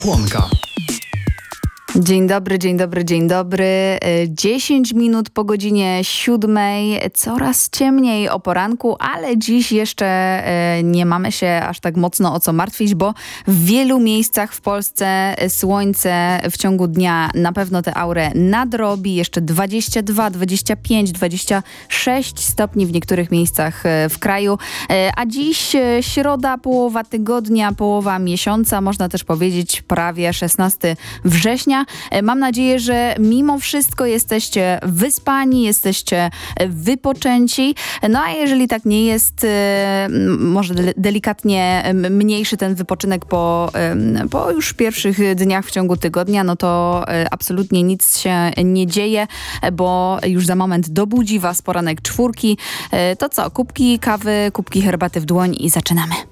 Chłonka. Dzień dobry, dzień dobry, dzień dobry. 10 minut po godzinie 7. Coraz ciemniej o poranku, ale dziś jeszcze nie mamy się aż tak mocno o co martwić, bo w wielu miejscach w Polsce słońce w ciągu dnia na pewno tę aurę nadrobi. Jeszcze 22, 25, 26 stopni w niektórych miejscach w kraju. A dziś środa, połowa tygodnia, połowa miesiąca, można też powiedzieć prawie 16 września. Mam nadzieję, że mimo wszystko jesteście wyspani, jesteście wypoczęci. No a jeżeli tak nie jest, może delikatnie mniejszy ten wypoczynek po już pierwszych dniach w ciągu tygodnia, no to absolutnie nic się nie dzieje, bo już za moment dobudzi was poranek czwórki. To co? Kubki kawy, kubki herbaty w dłoń i zaczynamy.